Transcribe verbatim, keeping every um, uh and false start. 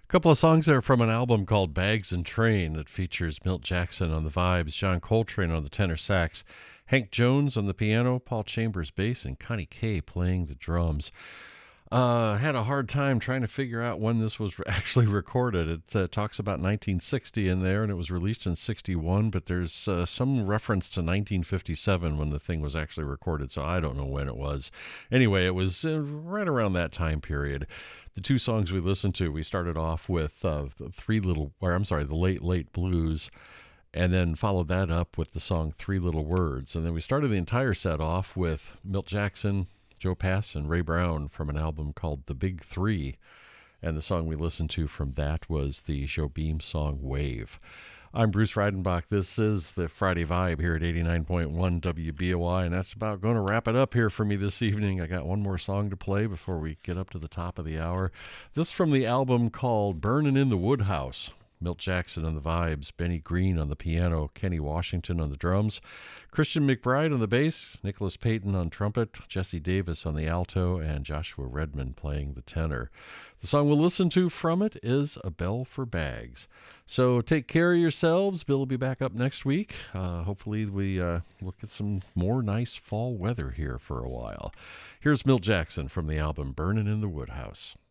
Couple of songs there from an album called Bags and Train that features Milt Jackson on the vibes, John Coltrane on the tenor sax, Hank Jones on the piano, Paul Chambers bass, and Connie Kay playing the drums. Uh, had a hard time trying to figure out when this was actually recorded. It uh, talks about nineteen sixty in there, and it was released in sixty-one, but there's uh, some reference to nineteen fifty-seven when the thing was actually recorded, so I don't know when it was. Anyway, it was uh, right around that time period. The two songs we listened to, we started off with uh, the Three Little, or I'm sorry, the Late Late Blues, and then followed that up with the song Three Little Words. And then we started the entire set off with Milt Jackson, Joe Pass, and Ray Brown from an album called The Big Three. And the song we listened to from that was the Joe Beam song Wave. I'm Bruce Reidenbach. This is the Friday Vibe here at eighty-nine point one W B O I, and that's about going to wrap it up here for me this evening. I got one more song to play before we get up to the top of the hour. This from the album called Burnin' in the Woodhouse. Milt Jackson on the vibes, Benny Green on the piano, Kenny Washington on the drums, Christian McBride on the bass, Nicholas Payton on trumpet, Jesse Davis on the alto, and Joshua Redman playing the tenor. The song we'll listen to from it is A Bell for Bags. So take care of yourselves. Bill will be back up next week. Uh, hopefully we uh, look at some more nice fall weather here for a while. Here's Milt Jackson from the album Burnin' in the Woodhouse.